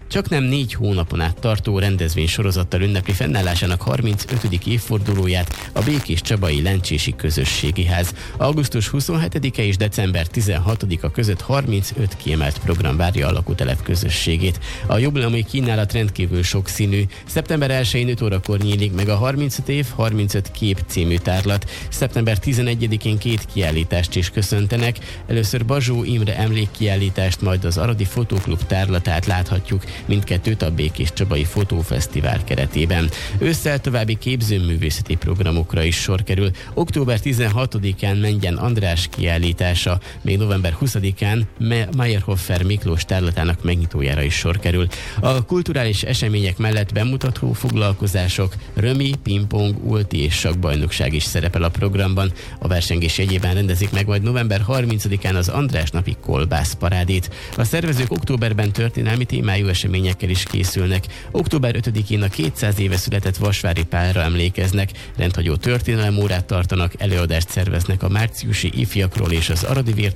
Csaknem 4 hónapon át tartó rendezvénysorozattal ünnepli fennállásának 35. évfordulóját a Békés Csabai Lencsési Közösségi Ház. Augusztus 27-e és december 16-a között 35 kiemelt program várja a lakótelep közösségét. A jubileumi kínálat rendkívül sokszínű. Szeptember 1-én 5 órakor nyílik meg a 35 év, 35 kép című tárlat. Szeptember 11-én 2 kiállítást is köszöntenek. Először Bazsó Imre emlékkiállítást, majd az Aradi Fotóklub tárlatát láthatjuk, mindkettőt a Békés Csabai Fotófesztivál keretében. Ősszel további képzőművészeti programokra is sor kerül. Október 16-án Mengyen András kiállítása, még november 20-án Meyerhofer Miklós tárlatának megnyitójára is sor kerül. A kulturális események mellett bemutató foglalkozások, römi, pingpong, ulti és sakkbajnokság is szerepel a programban. A versengés jegyében rendezik meg majd november 30-án az András napi kolbászparádét. A szervezők októberben történelmi témájú eseményekkel is készülnek. Október 5-én a 200 éve született Vasvári Pálra emlékeznek, rendhagyó történelemórát tartanak, előadást szerveznek a márciusi ifjakról és az aradi